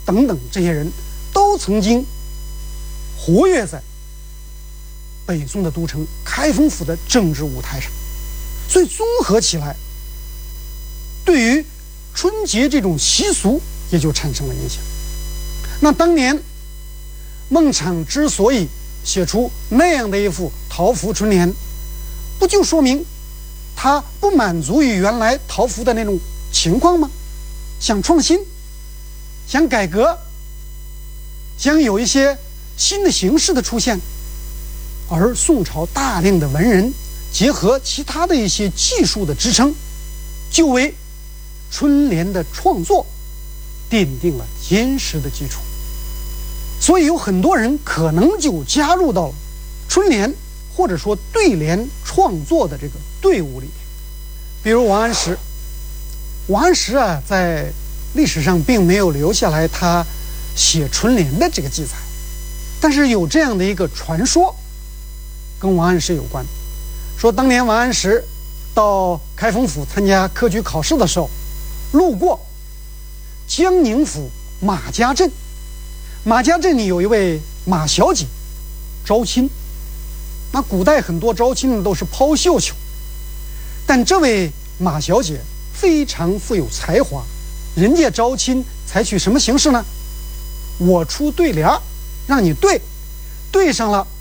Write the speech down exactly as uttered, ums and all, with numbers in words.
等等这些人，都曾经活跃在北宋的都城开封府的政治舞台上。所以综合起来，对于春节这种习俗也就产生了影响。那当年孟昶之所以写出那样的一幅桃符春联，不就说明他不满足于原来桃符的那种情况吗？想创新，想改革，想有一些新的形式的出现。而宋朝大量的文人结合其他的一些技术的支撑，就为春联的创作奠定了坚实的基础。所以有很多人可能就加入到了春联或者说对联创作的这个队伍里面。比如王安石，王安石啊，在历史上并没有留下来他写春联的这个记载，但是有这样的一个传说跟王安石有关，说当年王安石到开封府参加科举考试的时候，路过江宁府马家镇，马家镇里有一位马小姐招亲。那古代很多招亲的都是抛绣球，但这位马小姐非常富有才华，人家招亲采取什么形式呢？我出对联让你对，对上了